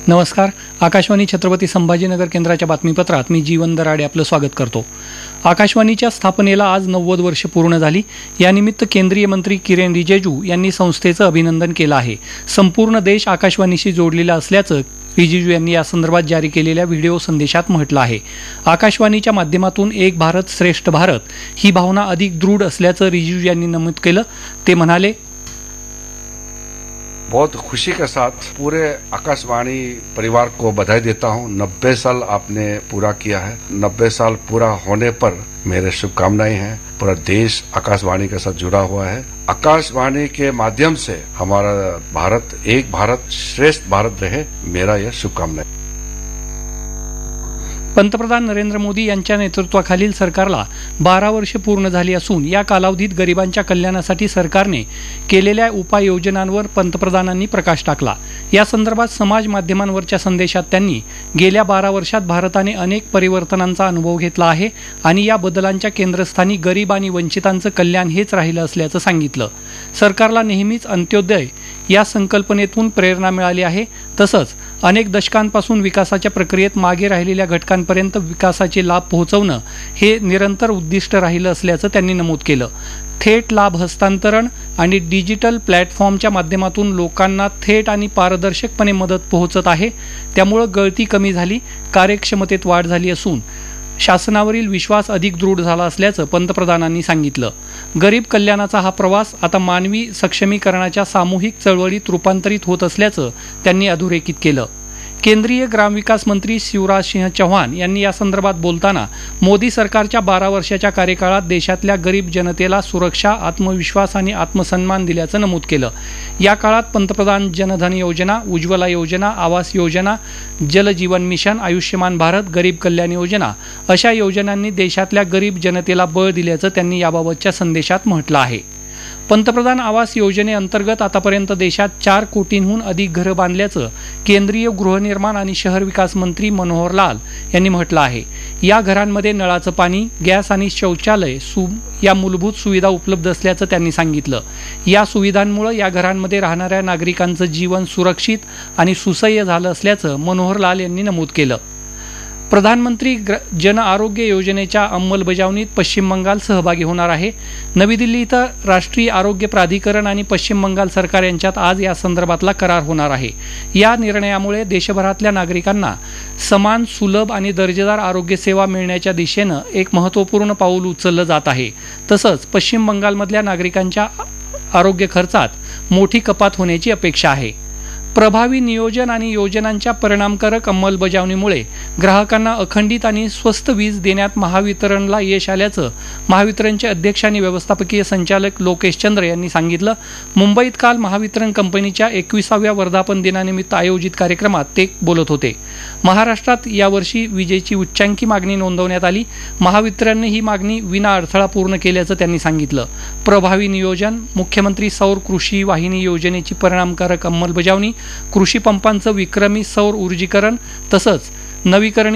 नमस्कार. आकाशवाणी छत्रपती संभाजीनगर केंद्राच्या बातमीपत्रात मी जीवन दराडे आपलं स्वागत करतो. आकाशवाणीच्या स्थापनेला आज 90 वर्ष पूर्ण झाली. यानिमित्त केंद्रीय मंत्री किरेन रिजिजू यांनी संस्थेचं अभिनंदन केलं आहे. संपूर्ण देश आकाशवाणीशी जोडलेला असल्याचं रिजिजू यांनी या संदर्भात जारी केलेल्या व्हिडिओ संदेशात म्हटलं आहे. आकाशवाणीच्या माध्यमातून एक भारत श्रेष्ठ भारत ही भावना अधिक दृढ असल्याचं रिजिजू यांनी नमूद केलं. ते म्हणाले, बहुत खुशी के साथ पूरे आकाशवाणी परिवार को बधाई देता हूं। 90 साल आपने पूरा किया है। 90 साल पूरा होने पर मेरे शुभकामनाएं हैं। पूरा देश आकाशवाणी के साथ जुड़ा हुआ है। आकाशवाणी के माध्यम से हमारा भारत एक भारत श्रेष्ठ भारत रहे, मेरा यह शुभकामनाएं। पंतप्रधान नरेंद्र मोदी यांच्या नेतृत्वाखालील सरकारला 12 वर्षे पूर्ण झाली असून या कालावधीत गरिबांच्या कल्याणासाठी सरकारने केलेल्या उपाययोजनांवर पंतप्रधानांनी प्रकाश टाकला. या संदर्भात समाज माध्यमांवरच्या संदेशात त्यांनी गेल्या 12 वर्षात भारताने अनेक परिवर्तनांचा अनुभव घेतला आहे आणि या बदलांच्या केंद्रस्थानी गरीब आणि वंचितांचं कल्याण हेच राहिलं असल्याचं सांगितलं. सरकारला नेहमीच अंत्योदय या संकल्पनेतून प्रेरणा मिळाली आहे. तसंच अनेक दशकांपासून विकासाच्या प्रक्रियेत मागे राहिलेल्या घटकांपर्यंत विकासाचे लाभ पोहोचवणं हे निरंतर उद्दिष्ट राहिलं असल्याचं त्यांनी नमूद केलं. थेट लाभ हस्तांतरण आणि डिजिटल प्लॅटफॉर्मच्या माध्यमातून लोकांना थेट आणि पारदर्शकपणे मदत पोहोचत आहे. त्यामुळं गळती कमी झाली, कार्यक्षमतेत वाढ झाली असून शासनावरील विश्वास अधिक दृढ झाला असल्याचं पंतप्रधानांनी सांगितलं. गरीब कल्याणाचा हा प्रवास आता मानवी सक्षमीकरणाच्या सामूहिक चळवळीत रूपांतरित होत असल्याचं त्यांनी अधोरेखित केलं. केंद्रीय ग्रामविकास मंत्री शिवराज सिंह चौहान यांनी या संदर्भात बोलताना मोदी सरकारच्या 12 वर्षाच्या कार्यकाळात देशातल्या गरीब जनतेला सुरक्षा, आत्मविश्वास आणि आत्मसन्मान दिल्याचं नमूद केलं. या काळात पंतप्रधान जनधन योजना, उज्ज्वला योजना, आवास योजना, जल जीवन मिशन, आयुष्यमान भारत, गरीब कल्याण योजना अशा योजनांनी देशातल्या गरीब जनतेला बळ दिल्याचं त्यांनी याबाबतच्या संदेशात म्हटलं आहे. पंतप्रधान आवास योजनेअंतर्गत आतापर्यंत देशात 4 कोटींहून अधिक घरं बांधल्याचं केंद्रीय गृहनिर्माण आणि शहर विकास मंत्री मनोहर लाल यांनी म्हटलं आहे. या घरांमध्ये नळाचं पाणी, गॅस आणि शौचालय या मूलभूत सुविधा उपलब्ध असल्याचं त्यांनी सांगितलं. या सुविधांमुळे या घरांमध्ये राहणाऱ्या नागरिकांचं जीवन सुरक्षित आणि सुसह्य झालं असल्याचं मनोहर लाल यांनी नमूद केलं. प्रधानमंत्री जन आरोग्य योजनेच्या अंमलबजावणीत पश्चिम बंगाल सहभागी होणार आहे. नवी दिल्ली इथं राष्ट्रीय आरोग्य प्राधिकरण आणि पश्चिम बंगाल सरकार यांच्यात आज या संदर्भातला करार होणार आहे. या निर्णयामुळे देशभरातल्या नागरिकांना समान, सुलभ आणि दर्जेदार आरोग्य सेवा मिळण्याच्या दिशेनं एक महत्त्वपूर्ण पाऊल उचललं जात आहे. तसंच पश्चिम बंगालमधल्या नागरिकांच्या आरोग्य खर्चात मोठी कपात होण्याची अपेक्षा आहे. प्रभावी नियोजन आणि योजनांच्या परिणामकारक अंमलबजावणीमुळे ग्राहकांना अखंडित आणि स्वस्त वीज देण्यात महावितरणला यश आल्याचं महावितरणचे अध्यक्ष आणि व्यवस्थापकीय संचालक लोकेश चंद्र यांनी सांगितलं. मुंबईत काल महावितरण कंपनीच्या 21व्या वर्धापन दिनानिमित्त आयोजित कार्यक्रमात ते बोलत होते. महाराष्ट्रात यावर्षी विजेची उच्चांकी मागणी नोंदवण्यात आली. महावितरणने ही मागणी विना अडथळा पूर्ण केल्याचं त्यांनी सांगितलं. प्रभावी नियोजन, मुख्यमंत्री सौर कृषी वाहिनी योजनेची परिणामकारक अंमलबजावणी, कृषी पंपांचं विक्रमी सौर ऊर्जीकरण तसंच नवीकरणीय